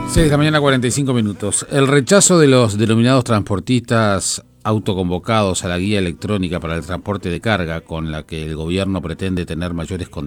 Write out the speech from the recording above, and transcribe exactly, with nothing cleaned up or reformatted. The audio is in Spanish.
seis de la mañana, cuarenta y cinco minutos. El rechazo de los denominados transportistas autoconvocados a la guía electrónica para el transporte de carga, con la que el gobierno pretende tener mayores controles